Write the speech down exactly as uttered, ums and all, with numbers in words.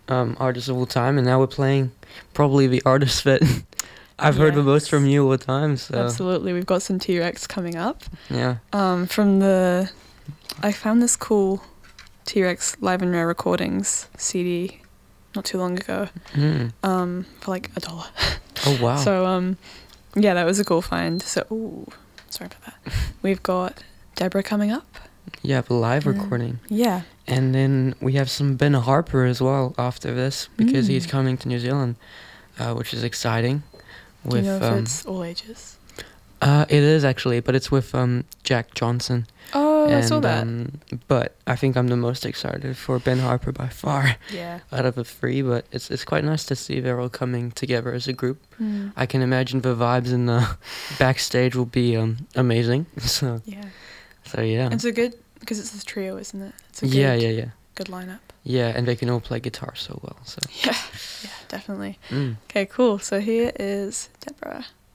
um, artists of all time, and now we're playing probably the artist that I've heard the most Yes. from you all the time. So Absolutely. We've got some T-Rex coming up. yeah. Um, from the... I found this cool T-Rex Live and Rare Recordings C D not too long ago Mm. um, for like a dollar. Oh wow. So, um, yeah, that was a cool find. So, ooh, sorry about that. We've got Deborah coming up. yeah, the live Um, recording. Yeah. And then we have some Ben Harper as well after this because he's Mm. coming to New Zealand, uh, which is exciting. Do With you know if um, it's all ages? uh, it is actually, but it's with um Jack Johnson. Oh, and, I saw that. Um, but I think I'm the most excited for Ben Harper by far Yeah. out of the three. But it's it's quite nice to see they're all coming together as a group. Mm. I can imagine the vibes in the backstage will be um amazing. So Yeah. so yeah. It's a good, because it's a trio, isn't it? It's a good, Yeah, yeah, yeah. good lineup. Yeah, and they can all play guitar so well. So Yeah. Yeah, definitely. mm. Okay, cool. So here is Deborah.